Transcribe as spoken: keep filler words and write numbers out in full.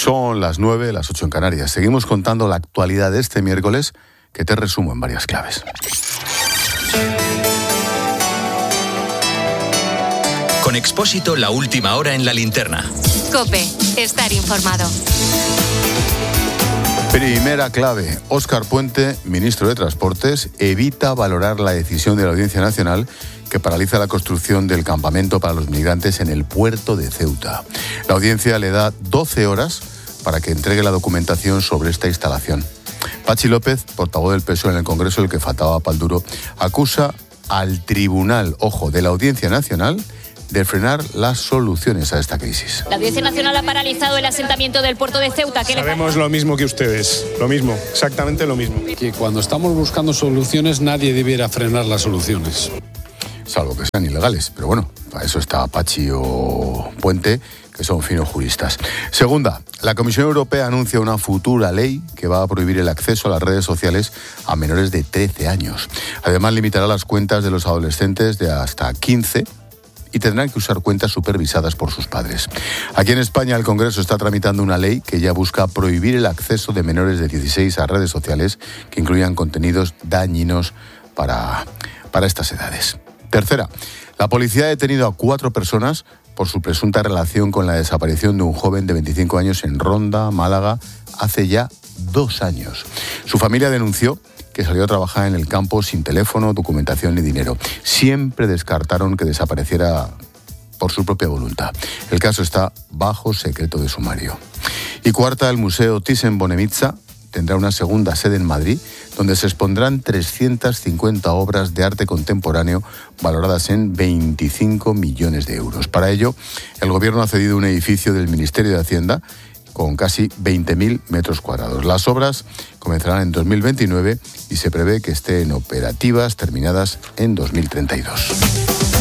Son las nueve, las ocho en Canarias. Seguimos contando la actualidad de este miércoles, que te resumo en varias claves. Con Expósito, la última hora en la linterna. COPE, estar informado. Primera clave. Óscar Puente, ministro de Transportes, evita valorar la decisión de la Audiencia Nacional que paraliza la construcción del campamento para los migrantes en el puerto de Ceuta. La audiencia le da doce horas para que entregue la documentación sobre esta instalación. Pachi López, portavoz del P S O E en el Congreso, el que faltaba pal duro, acusa al tribunal, ojo, de la Audiencia Nacional, de frenar las soluciones a esta crisis. La Audiencia Nacional ha paralizado el asentamiento del puerto de Ceuta. ¿Qué Sabemos lo mismo que ustedes, lo mismo, exactamente lo mismo. Que cuando estamos buscando soluciones nadie debiera frenar las soluciones. Salvo que sean ilegales, pero bueno, para eso está Pachi o Puente, que son finos juristas. Segunda, la Comisión Europea anuncia una futura ley que va a prohibir el acceso a las redes sociales a menores de trece años. Además, limitará las cuentas de los adolescentes de hasta quince y tendrán que usar cuentas supervisadas por sus padres. Aquí en España el Congreso está tramitando una ley que ya busca prohibir el acceso de menores de dieciséis a redes sociales que incluyan contenidos dañinos para, para estas edades. Tercera, la policía ha detenido a cuatro personas por su presunta relación con la desaparición de un joven de veinticinco años en Ronda, Málaga, hace ya dos años. Su familia denunció que salió a trabajar en el campo sin teléfono, documentación ni dinero. Siempre descartaron que desapareciera por su propia voluntad. El caso está bajo secreto de sumario. Y cuarta, el Museo Thyssen-Bornemisza tendrá una segunda sede en Madrid, donde se expondrán trescientas cincuenta obras de arte contemporáneo valoradas en veinticinco millones de euros. Para ello, el Gobierno ha cedido un edificio del Ministerio de Hacienda con casi veinte mil metros cuadrados. Las obras comenzarán en dos mil veintinueve y se prevé que estén operativas terminadas en dos mil treinta y dos.